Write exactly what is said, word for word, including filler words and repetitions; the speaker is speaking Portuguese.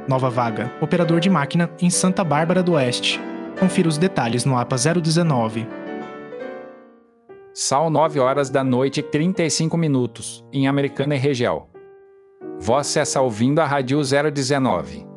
Nova vaga, operador de máquina em Santa Bárbara do Oeste. Confira os detalhes no A P A zero dezenove. São nove horas da noite e trinta e cinco minutos, em Americana e região. Você está ouvindo a Rádio zero dezenove.